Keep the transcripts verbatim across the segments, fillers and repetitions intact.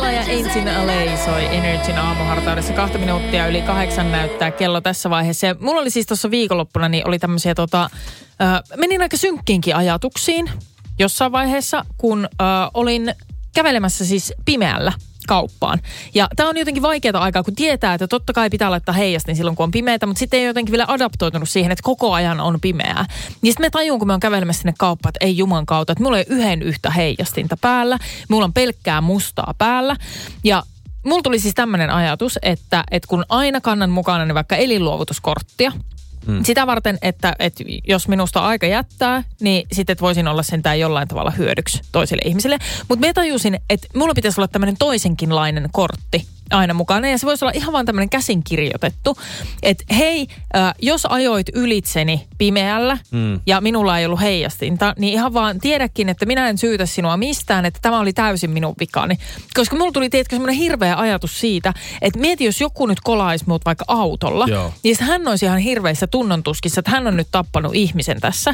Rihanna ja Ain't in L A soi Energyn aamuhartaudessa. Kahta minuuttia yli kahdeksan näyttää kello tässä vaiheessa. Ja mulla oli siis tuossa viikonloppuna, niin oli tämmöisiä tota, äh, menin aika synkkiinkin ajatuksiin jossain vaiheessa, kun äh, olin kävelemässä siis pimeällä kauppaan. Ja tämä on jotenkin vaikeaa aikaa, kun tietää, että totta kai pitää laittaa heijastin silloin, kun on pimeätä, mutta sitten ei jotenkin vielä adaptoitunut siihen, että koko ajan on pimeää. Niin sitten me tajun, kun me on kävelemässä sinne kauppaan, että ei juman kautta, että mulla ei yhden yhtä heijastinta päällä, mulla on pelkkää mustaa päällä. Ja mulla tuli siis tämmöinen ajatus, että, että kun aina kannan mukana niin vaikka elinluovutuskorttia, Hmm. sitä varten, että, että jos minusta aika jättää, niin sitten voisin olla sentään jollain tavalla hyödyksi toisille ihmisille. Mutta me tajusin, että mulla pitäisi olla tämmöinen toisenkinlainen kortti aina mukana. Ja se voisi olla ihan vaan tämmöinen käsin kirjoitettu. Että hei, äh, jos ajoit ylitseni pimeällä hmm. ja minulla ei ollut heijastinta, niin ihan vaan tiedäkin, että minä en syytä sinua mistään, että tämä oli täysin minun vikani. Koska mulla tuli, tiedätkö, semmoinen hirveä ajatus siitä, että mieti, jos joku nyt kolaisi mut vaikka autolla, Joo. niin hän olisi ihan hirveissä tunnontuskissa, että hän on nyt tappanut ihmisen tässä.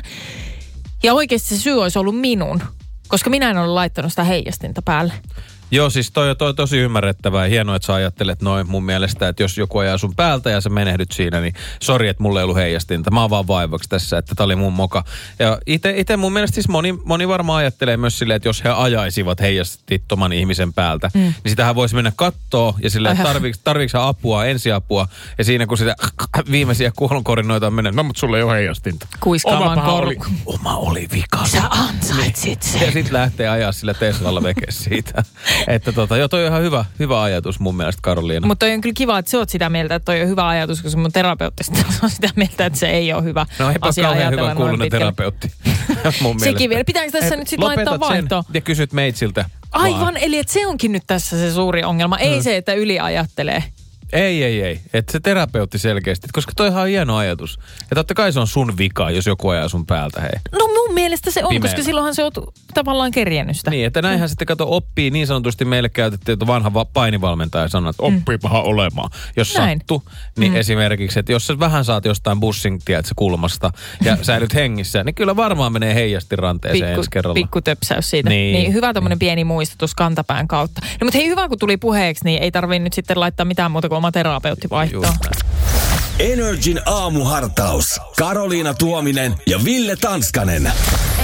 Ja oikeasti se syy olisi ollut minun, koska minä en ole laittanut sitä heijastinta päälle. Joo, siis toi on toi tosi ymmärrettävää ja hienoa, että sä ajattelet noin mun mielestä, että jos joku ajaa sun päältä ja sä menehdyt siinä, niin sori, että mulla ei ollut heijastinta. Mä oon vaan vaivoksi tässä, että tää oli mun moka. Ja ite, ite mun mielestä siis moni, moni varmaan ajattelee myös silleen, että jos he ajaisivat heijastittoman ihmisen päältä, mm. niin sitähän voisi mennä kattoo ja silleen, että tarviiko, tarviiko apua, ensiapua. Ja siinä kun sitä viimeisiä kuolonkorinoita menee, no mutta sulla ei ole heijastinta. Kuiskaamaan korku. Oli, oma oli vika. Sä ansaitsit sen. Ja sit lähtee ajaa sillä Teslalla veke siitä. Että tota, joo, toi on ihan hyvä, hyvä ajatus mun mielestä, Karoliina. Mutta toi on kyllä kiva, että sä oot sitä mieltä, että toi on hyvä ajatus, koska mun terapeuttista on sitä mieltä, että se ei ole hyvä no, asia ajatella hyvä noin kuulunen pitkälle. terapeutti. mun Sekin vielä. Pitääkö tässä Et nyt sitten laittaa vaihtoa? Ja kysyt meitsiltä. Aivan, vaan. Eli että se onkin nyt tässä se suuri ongelma. Ei hmm. se, että yli ajattelee. Ei, ei, ei. Että se terapeutti selkeästi. Koska toihan on hieno ajatus. Ja totta kai se on sun vika, jos joku ajaa sun päältä, hei. No mun mielestä se on, Pimeänä. Koska silloinhan se on tavallaan kerjennyt sitä. Niin, että näinhän mm. sitten kato oppii niin sanotusti meille käytettiin, että vanha painivalmentaja sanoo, että oppiipahan mm. olemaan. Jos Näin. sattuu, niin mm. esimerkiksi, että jos sä vähän saat jostain bussin, tiedät, kulmasta ja säilyt hengissä, niin kyllä varmaan menee heijasti ranteeseen pikku, ensi kerralla. Pikku töpsäys siitä. Niin, niin hyvä tommonen niin. pieni muistutus kantapään kautta. No mutta hei, hyvä kun tuli puheeksi, niin ei tarvii nyt sitten laittaa mitään muuta kuin oma terapeutti vaihtoa. Energin aamuhartaus. Karoliina Tuominen ja Ville Tanskanen.